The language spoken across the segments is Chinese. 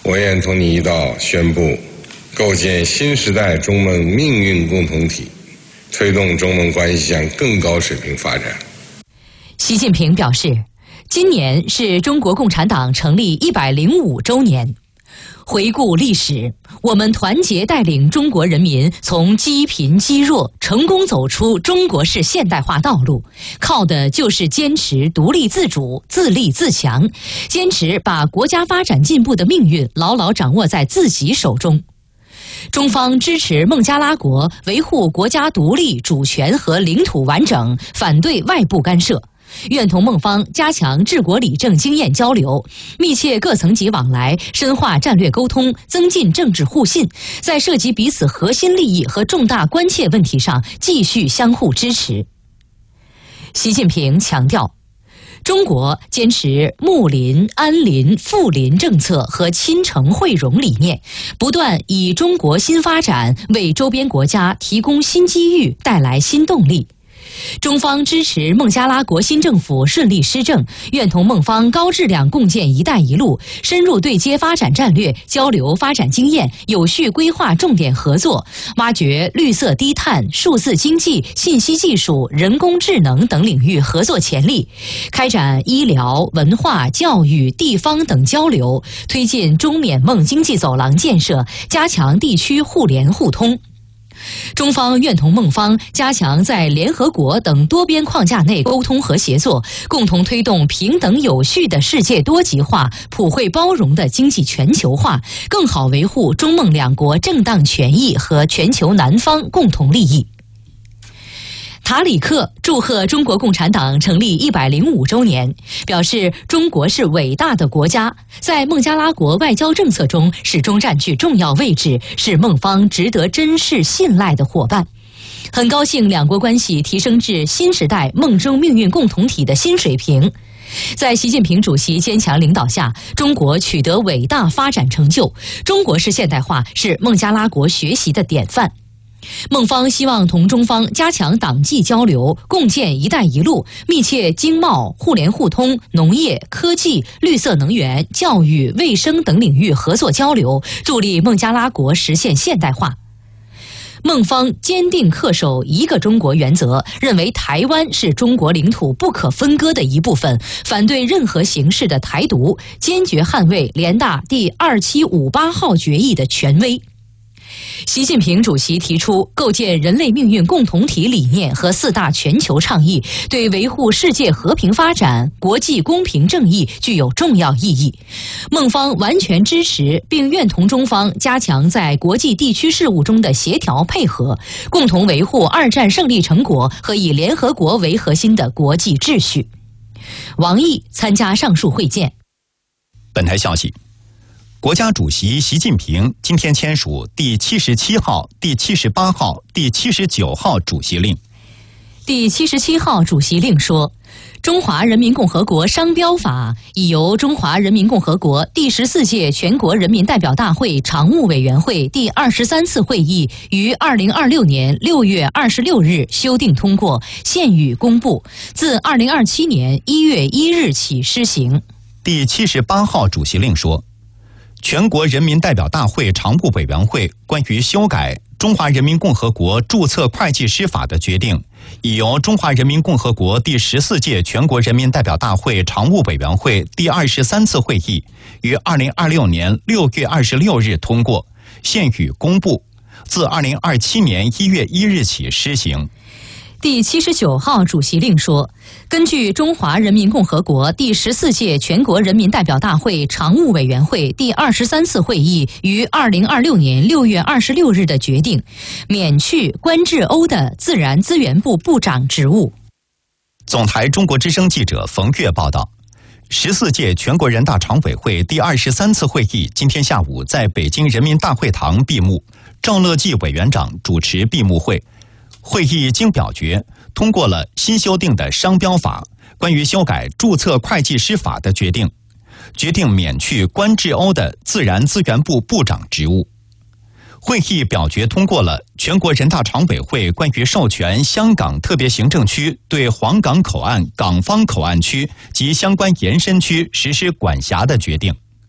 我愿同你一道宣布，构建新时代中蒙命运共同体，推动中蒙关系向更高水平发展。 习近平表示，今年是中国共产党成立105周年。回顾历史，我们团结带领中国人民从积贫积弱成功走出中国式现代化道路，靠的就是坚持独立自主、自立自强，坚持把国家发展进步的命运牢牢掌握在自己手中。中方支持孟加拉国维护国家独立、主权和领土完整，反对外部干涉。愿同孟方加强治国理政经验交流，密切各层级往来，深化战略沟通，增进政治互信，在涉及彼此核心利益和重大关切问题上继续相互支持。习近平强调，中国坚持睦邻、安邻、富邻政策和亲诚惠容理念，不断以中国新发展为周边国家提供新机遇，带来新动力。中方支持孟加拉国新政府顺利施政，愿同孟方高质量共建“一带一路”，深入对接发展战略，交流发展经验，有序规划重点合作，挖掘绿色低碳、数字经济、信息技术、人工智能等领域合作潜力，开展医疗、文化、教育、地方等交流，推进中缅孟经济走廊建设，加强地区互联互通。中方愿同孟方加强在联合国等多边框架内沟通和协作，共同推动平等有序的世界多极化、普惠包容的经济全球化，更好维护中孟两国正当权益和全球南方共同利益。塔里克祝贺中国共产党成立105周年，表示中国是伟大的国家，在孟加拉国外交政策中始终占据重要位置，是孟方值得珍视信赖的伙伴。很高兴两国关系提升至新时代孟中命运共同体的新水平。在习近平主席坚强领导下，中国取得伟大发展成就，中国式现代化是孟加拉国学习的典范。孟方希望同中方加强党际交流，共建“一带一路”，密切经贸、互联互通、农业、科技、绿色能源、教育、卫生等领域合作交流，助力孟加拉国实现现代化。孟方坚定恪守一个中国原则，认为台湾是中国领土不可分割的一部分，反对任何形式的台独，坚决捍卫联大第2758号决议的权威。习近平主席提出构建人类命运共同体理念和4大全球倡议，对维护世界和平发展、国际公平正义具有重要意义。孟方完全支持，并愿同中方加强在国际地区事务中的协调配合，共同维护2战胜利成果和以联合国为核心的国际秩序。王毅参加上述会见。 本台消息，国家主席习近平今天签署第77号、第78号、第79号主席令。 第77号主席令说，中华人民共和国商标法已由中华人民共和国第14届全国人民代表大会常务委员会第23次会议于2026年6月26日修订通过，现予公布，自2027年1月1日起施行。 第78号主席令说，全国人民代表大会常务委员会关于修改中华人民共和国注册会计师法的决定，已由中华人民共和国第14届全国人民代表大会常务委员会第23次会议于2026年6月26日通过，现予公布，自2027年1月1日起施行。 第79号主席令说，根据中华人民共和国第14届全国人民代表大会常务委员会第23次会议于2026年6月26日的决定，免去关志欧的自然资源部部长职务。 总台中国之声记者冯月报道，14届全国人大常委会第23次会议今天下午在北京人民大会堂闭幕，赵乐际委员长主持闭幕会。会议经表决通过了新修订的商标法关于修改注册会计师法的决定，决定免去关志欧的自然资源部部长职务。会议表决通过了全国人大常委会关于授权香港特别行政区对黄港口岸港方口岸区及相关延伸区实施管辖的决定。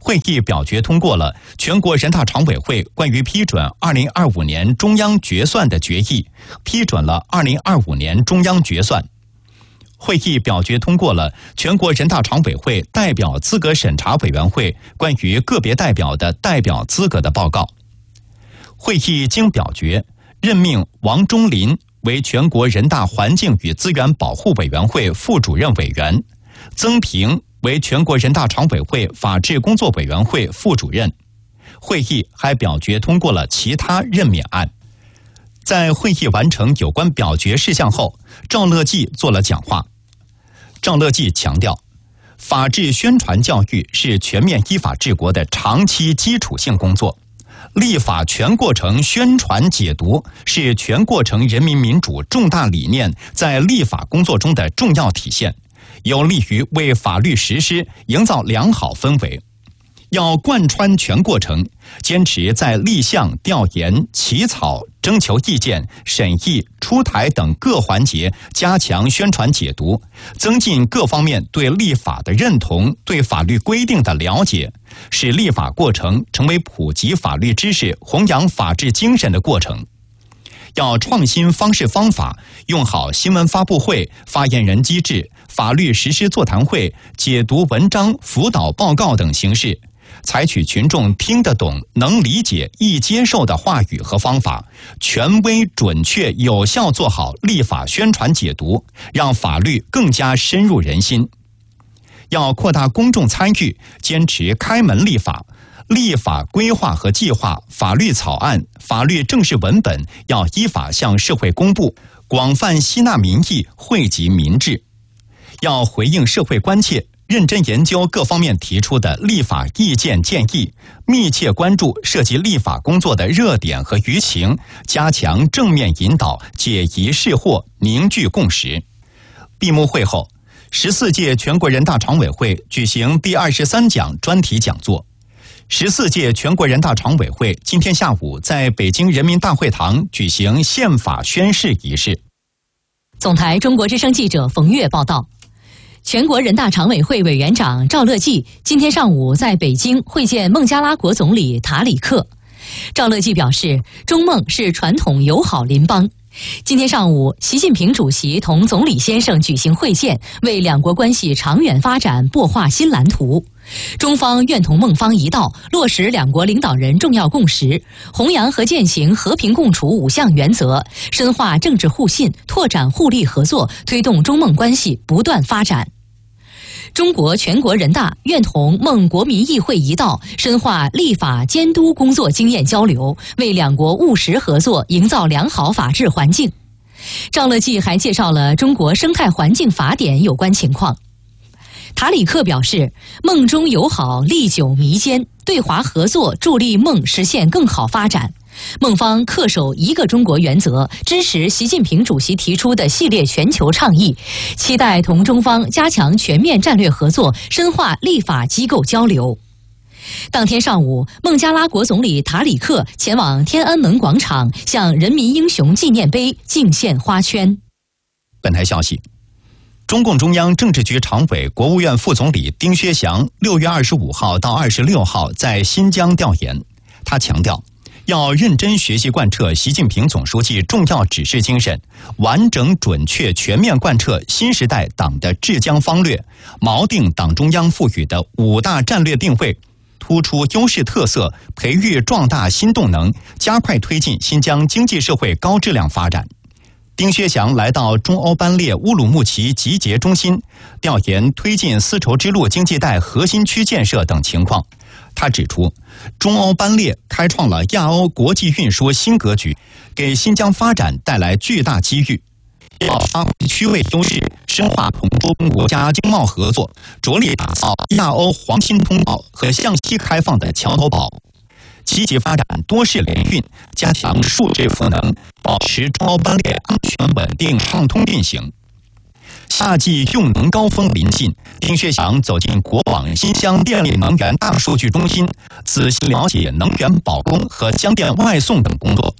会议表决通过了全国人大常委会关于批准2025年中央决算的决议，批准了2025年中央决算。会议表决通过了全国人大常委会代表资格审查委员会关于个别代表的代表资格的报告。会议经表决，任命王忠林为全国人大环境与资源保护委员会副主任委员，曾平为全国人大常委会法制工作委员会副主任。会议还表决通过了其他任免案。在会议完成有关表决事项后，赵乐际做了讲话。赵乐际强调，法治宣传教育是全面依法治国的长期基础性工作，立法全过程宣传解读是全过程人民民主重大理念在立法工作中的重要体现，有利于为法律实施营造良好氛围。要贯穿全过程，坚持在立项、调研、起草、征求意见、审议、出台等各环节加强宣传解读，增进各方面对立法的认同、对法律规定的了解，使立法过程成为普及法律知识、弘扬法治精神的过程。要创新方式方法，用好新闻发布会、发言人机制、法律实施座谈会、解读文章、辅导报告等形式，采取群众听得懂、能理解、易接受的话语和方法，权威、准确、有效做好立法宣传解读，让法律更加深入人心。要扩大公众参与，坚持开门立法，立法规划和计划、法律草案、法律正式文本要依法向社会公布，广泛吸纳民意，惠及民智。要回应社会关切，认真研究各方面提出的立法意见建议，密切关注涉及立法工作的热点和舆情，加强正面引导，解疑释惑，凝聚共识。闭幕会后，14届全国人大常委会举行第23讲专题讲座。14届全国人大常委会今天下午在北京人民大会堂举行宪法宣誓仪式。 总台中国之声记者冯月报道。全国人大常委会委员长赵乐际今天上午在北京会见孟加拉国总理塔里克。赵乐际表示，中孟是传统友好邻邦。今天上午，习近平主席同总理先生举行会见，为两国关系长远发展擘画新蓝图。中方愿同孟方一道，落实两国领导人重要共识，弘扬和践行和平共处5项原则，深化政治互信，拓展互利合作，推动中孟关系不断发展。中国全国人大愿同孟国民议会一道，深化立法监督工作经验交流，为两国务实合作营造良好法治环境。赵乐际还介绍了中国生态环境法典有关情况。塔里克表示，孟中友好历久弥坚，对华合作助力孟实现更好发展。孟方恪守一个中国原则，支持习近平主席提出的系列全球倡议，期待同中方加强全面战略合作，深化立法机构交流。当天上午，孟加拉国总理塔里克前往天安门广场，向人民英雄纪念碑敬献花圈。 本台消息，中共中央政治局常委、国务院副总理丁薛祥6月25号到26号在新疆调研。他强调，要认真学习贯彻习近平总书记重要指示精神，完整准确全面贯彻新时代党的治疆方略，锚定党中央赋予的5大战略定位，突出优势特色，培育壮大新动能，加快推进新疆经济社会高质量发展。丁薛祥来到中欧班列乌鲁木齐集结中心，调研推进丝绸之路经济带核心区建设等情况。他指出，中欧班列开创了亚欧国际运输新格局，给新疆发展带来巨大机遇。要发挥区位优势，深化同中国家经贸合作，着力打造亚欧黄金通道和向西开放的桥头堡，积极发展多式联运，加强数字赋能，保持中欧班列安全稳定畅通运行。夏季用能高峰临近，丁薛祥走进国网新疆电力能源大数据中心，仔细了解能源保供和将电外送等工作。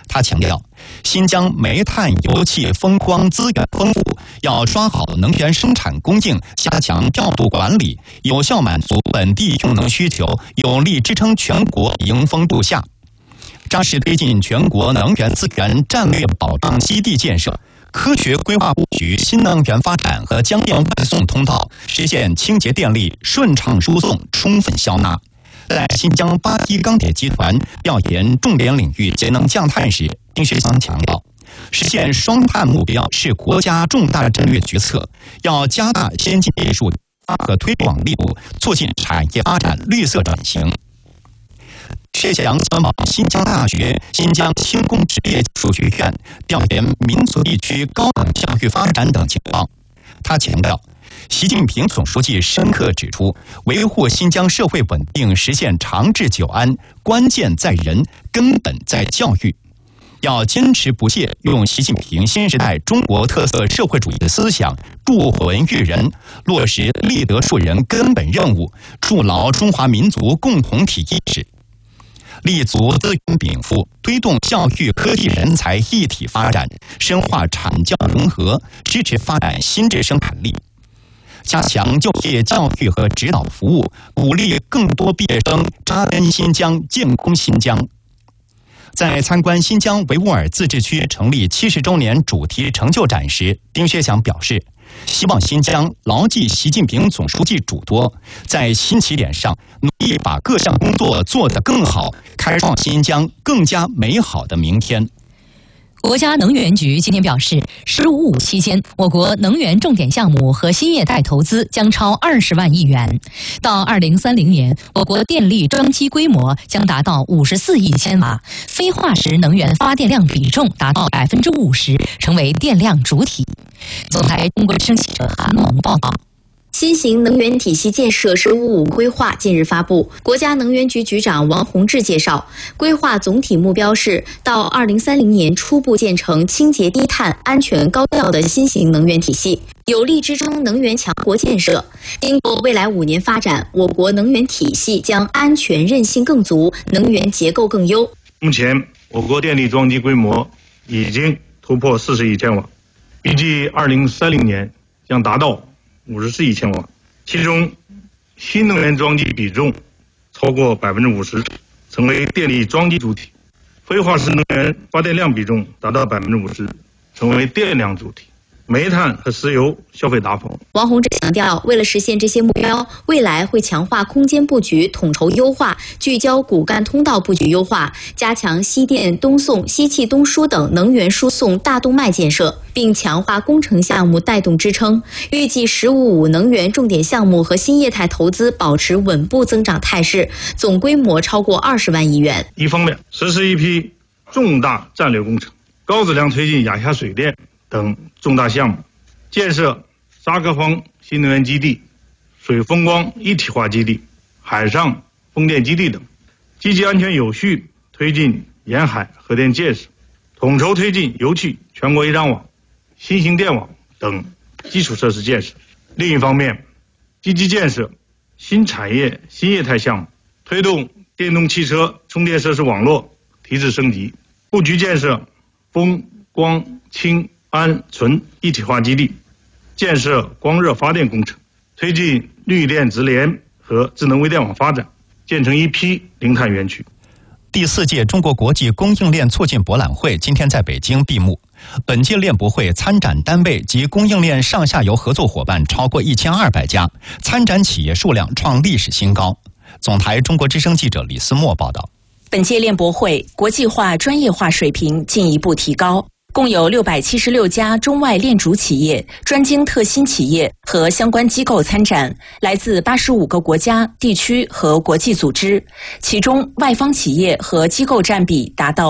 他强调，新疆煤炭、油气、风光资源丰富，要抓好能源生产供应，加强调度管理，有效满足本地用能需求，有力支撑全国迎峰度夏，扎实推进全国能源资源战略保障基地建设，科学规划布局新能源发展和将电外送通道，实现清洁电力顺畅输送、充分消纳。在新疆八一钢铁集团调研重点领域节能降碳时，丁薛祥强调，实现双碳目标是国家重大战略决策，要加大先进技术和推广力度，促进产业发展绿色转型。薛祥参访新疆大学、新疆轻工职业技术学院，调研民族地区高等教育发展等情况。他强调，习近平总书记深刻指出，维护新疆社会稳定、实现长治久安，关键在人，根本在教育。要坚持不懈用习近平新时代中国特色社会主义的思想铸魂育人，落实立德树人根本任务，筑牢中华民族共同体意识，立足资源禀赋，推动教育科技人才一体发展，深化产教融合，支持发展新质生产力，加强就业教育和指导服务，鼓励更多毕业生扎根新疆、建功新疆。在参观新疆维吾尔自治区成立70周年主题成就展时，丁薛祥表示，希望新疆牢记习近平总书记嘱托，在新起点上努力把各项工作做得更好，开创新疆更加美好的明天。 国家能源局今天表示，“15+5”期间，我国能源重点项目和新业态投资将超20万亿元。到2030年，我国电力装机规模将达到54亿千瓦，非化石能源发电量比重达到50%，成为电量主体。总台中国之声记者韩萌报道。 新型能源体系建设“15+5”规划近日发布，国家能源局局长王洪志介绍，规划总体目标是到2030年初步建成清洁低碳、安全高效的新型能源体系，有力支撑能源强国建设。经过未来5年发展，我国能源体系将安全韧性更足，能源结构更优。 目前，我国电力装机规模已经突破40亿千瓦，预计2030年将达到54亿千瓦，其中新能源装机比重超过50%，成为电力装机主体；非化石能源发电量比重达到50%，成为电量主体；煤炭和石油消费达峰。 王洪志强调，为了实现这些目标，未来会强化空间布局统筹优化，聚焦骨干通道布局优化，加强西电东送、西气东输等能源输送大动脉建设，并强化工程项目带动支撑。预计“15+5”能源重点项目和新业态投资保持稳步增长态势，总规模超过20万亿元。 一方面，实施一批重大战略工程，高质量推进亚夏水电等重大项目，建设沙克方新能源基地、水风光一体化基地、海上风电基地等，积极安全有序推进沿海核电建设，统筹推进油气全国一张网、新型电网等基础设施建设。另一方面，积极建设新产业新业态项目，推动电动汽车充电设施网络提质升级，布局建设风光氢氨醇一体化基地，建设光热发电工程，推进绿电直联和智能微电网发展，建成一批零碳园区。 第4届中国国际供应链促进博览会今天在北京闭幕。本届链博会参展单位及供应链上下游合作伙伴超过1200家，参展企业数量创历史新高。总台中国之声记者李思墨报道。 本届链博会国际化、专业化水平进一步提高，共有676家中外链主企业、专精特新企业和相关机构参展，来自85个国家、地区和国际组织，其中外方企业和机构占比达到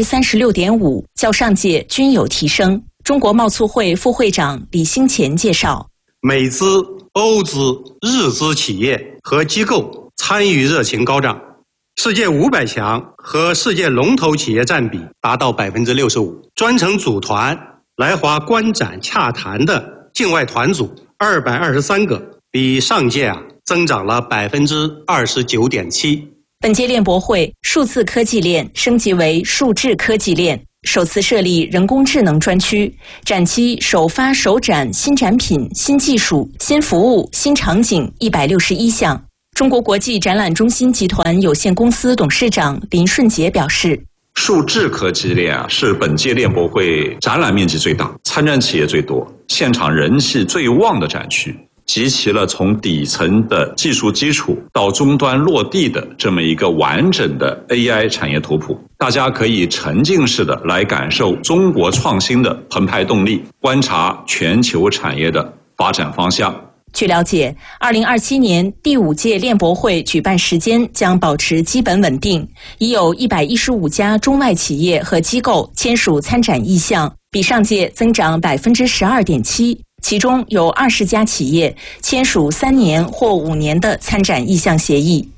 36.5%，较上届均有提升。中国贸促会副会长李兴前介绍， 美资、欧资、日资企业和机构参与热情高涨，世界500强和世界龙头企业占比达到65%，专程组团来华观展洽谈的境外团组223个，比上届增长了29.7%。 本届链博会数字科技链升级为数智科技链，首次设立人工智能专区，展期首发首展新展品、新技术、新服务、新场景161项。中国国际展览中心集团有限公司董事长林顺杰表示， 数智科技链是本届链博会展览面积最大、参展企业最多、现场人气最旺的展区，集齐了从底层的技术基础到终端落地的这么一个完整的 AI 产业图谱。大家可以沉浸式的来感受中国创新的澎湃动力，观察全球产业的发展方向。 据了解，2027年第5届链博会举办时间将保持基本稳定，已有115家中外企业和机构签署参展意向，比上届增长12.7%。其中有20家企业签署3年或5年的参展意向协议。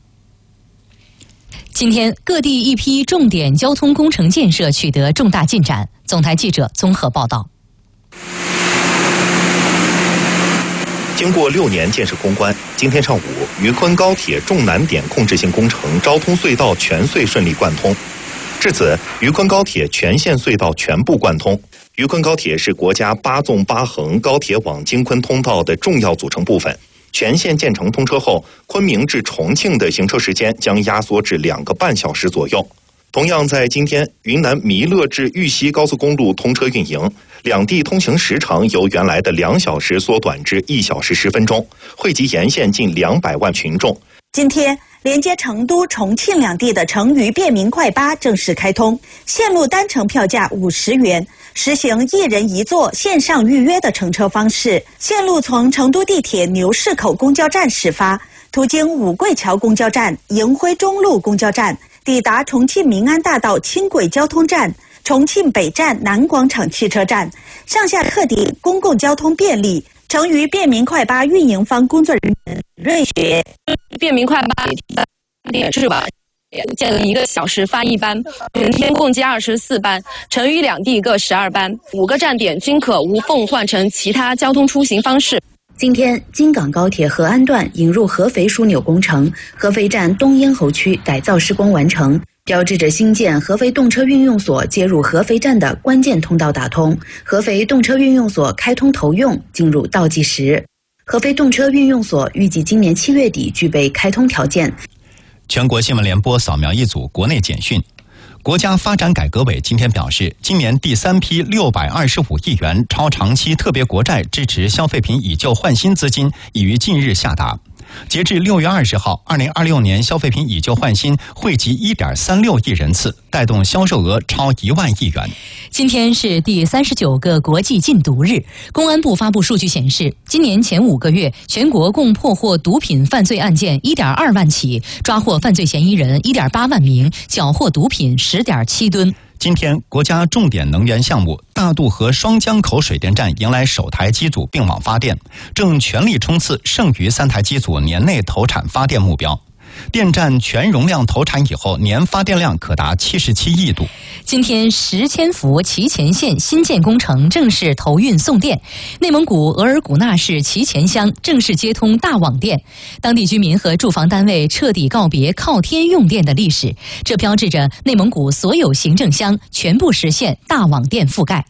今天，各地一批重点交通工程建设取得重大进展。总台记者综合报道。 经过6年建设攻关，今天上午，渝昆高铁重难点控制性工程昭通隧道全隧顺利贯通。至此，渝昆高铁全线隧道全部贯通。渝昆高铁是国家8纵8横高铁网京昆通道的重要组成部分。全线建成通车后，昆明至重庆的行车时间将压缩至2个半小时左右。同样在今天，云南弥勒至玉溪高速公路通车运营，两地通行时长由原来的2小时缩短至1小时10分钟，惠及沿线近200万群众。 今天，连接成都、重庆两地的成渝便民快巴正式开通，线路单程票价50元，实行1人1座线上预约的乘车方式。线路从成都地铁牛市口公交站始发，途经五桂桥公交站、迎辉中路公交站，抵达重庆民安大道轻轨交通站、重庆北站南广场汽车站，上下客地公共交通便利。成渝便民快巴运营方工作人员瑞雪， 便民快巴点是吧？建1个小时发1班，全天共计24班，成渝两地各12班，5个站点均可无缝换乘其他交通出行方式。 今天，京港高铁合安段引入合肥枢纽工程，合肥站东咽喉区改造施工完成，标志着新建合肥动车运用所接入合肥站的关键通道打通，合肥动车运用所开通投用进入倒计时。合肥动车运用所预计今年7月底具备开通条件。 全国新闻联播扫描一组国内简讯。国家发展改革委今天表示，今年第3批625亿元超长期特别国债支持消费品以旧换新资金已于近日下达。截至6月20号，2026年消费品以旧换新惠及1.36亿人次，带动销售额超1万亿元。 今天是第39个国际禁毒日。公安部发布数据显示，今年前5个月，全国共破获毒品犯罪案件1.2万起，抓获犯罪嫌疑人1.8万名，缴获毒品10.7吨。 今天，国家重点能源项目大渡河双江口水电站迎来首台机组并网发电，正全力冲刺剩余3台机组年内投产发电目标。电站全容量投产以后，年发电量可达77亿度。 今天，10千伏祁前线新建工程正式投运送电，内蒙古额尔古纳市祁前乡正式接通大网电，当地居民和住房单位彻底告别靠天用电的历史，这标志着内蒙古所有行政乡全部实现大网电覆盖。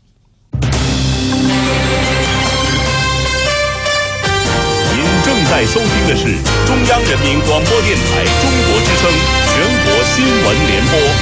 正在收听的是中央人民广播电台中国之声全国新闻联播。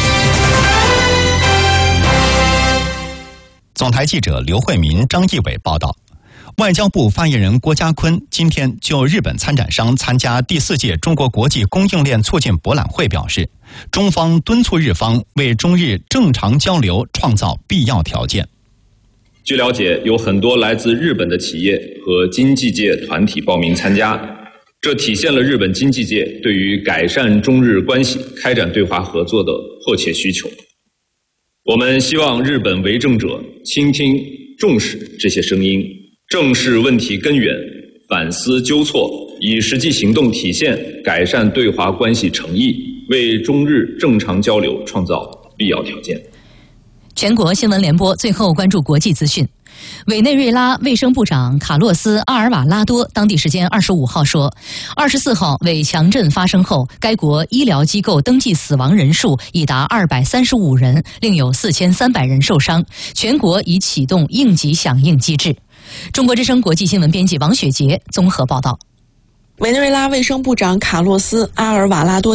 总台记者刘慧民、张义伟报道。外交部发言人郭家坤今天就日本参展商参加第4届中国国际供应链促进博览会表示，中方敦促日方为中日正常交流创造必要条件。 据了解，有很多来自日本的企业和经济界团体报名参加，这体现了日本经济界对于改善中日关系、开展对华合作的迫切需求。我们希望日本为政者倾听、重视这些声音，正视问题根源，反思纠错，以实际行动体现改善对华关系诚意，为中日正常交流创造必要条件。 全国新闻联播最后关注国际资讯。 委内瑞拉卫生部长卡洛斯·阿尔瓦拉多当地时间25号说，24号为强震发生后，该国医疗机构登记死亡人数已达235人，另有4300人受伤，全国已启动应急响应机制。中国之声国际新闻编辑王雪杰综合报道。 委内瑞拉卫生部长卡洛斯·阿尔瓦拉多